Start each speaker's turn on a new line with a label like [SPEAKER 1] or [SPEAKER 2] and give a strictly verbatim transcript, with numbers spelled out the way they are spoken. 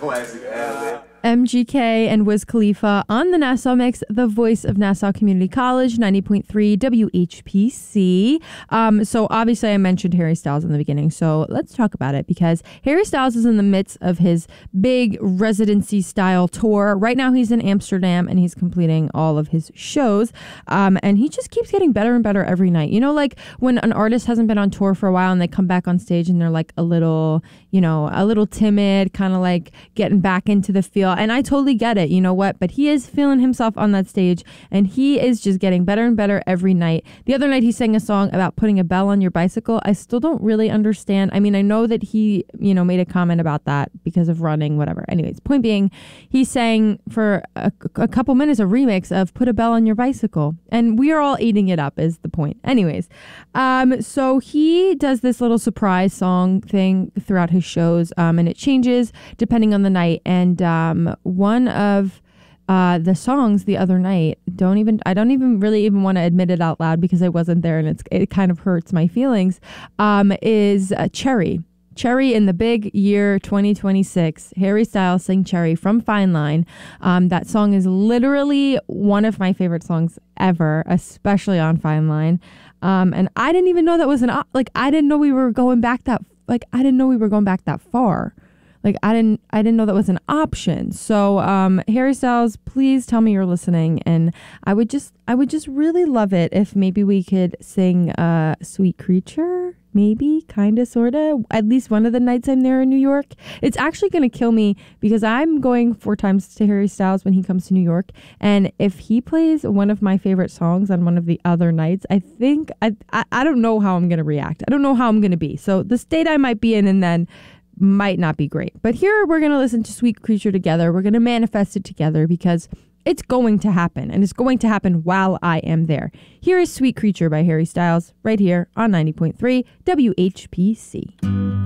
[SPEAKER 1] Classic ad-lib.
[SPEAKER 2] M G K and Wiz Khalifa on the Nassau Mix, the voice of Nassau Community College, ninety point three W H P C. Um, so obviously I mentioned Harry Styles in the beginning, so let's talk about it because Harry Styles is in the midst of his big residency style tour. Right now he's in Amsterdam and he's completing all of his shows. Um, and he just keeps getting better and better every night. You know, like when an artist hasn't been on tour for a while and they come back on stage and they're like a little, you know, a little timid, kind of like getting back into the feel. And I totally get it, you know what? But he is feeling himself on that stage and he is just getting better and better every night. The other night he sang a song about putting a bell on your bicycle. I still don't really understand. I mean, I know that he, you know, made a comment about that because of running, whatever. Anyways, point being, he sang for a, a couple minutes a remix of Put a Bell on Your Bicycle. And we are all eating it up is the point. Anyways, um, so he does this little surprise song thing throughout his shows um, and it changes depending on the night. And um, one of uh, the songs the other night, don't even, I don't even really even want to admit it out loud because I wasn't there and it's it kind of hurts my feelings, um, is uh, Cherry. Cherry in the big year twenty twenty-six. Harry Styles sang Cherry from Fine Line. Um, that song is literally one of my favorite songs ever, especially on Fine Line. Um, and I didn't even know that was an, op- like, I didn't know we were going back that, like, I didn't know we were going back that far. Like, I didn't I didn't know that was an option. So, um, Harry Styles, please tell me you're listening. And I would just I would just really love it if maybe we could sing uh, Sweet Creature. Maybe, kind of, sort of. At least one of the nights I'm there in New York. It's actually going to kill me because I'm going four times to Harry Styles when he comes to New York. And if he plays one of my favorite songs on one of the other nights, I think, I, I, I don't know how I'm going to react. I don't know how I'm going to be. So the state I might be in and then might not be great. But here we're going to listen to Sweet Creature together. We're going to manifest it together because it's going to happen. And it's going to happen while I am there. Here is Sweet Creature by Harry Styles right here on ninety point three W H P C.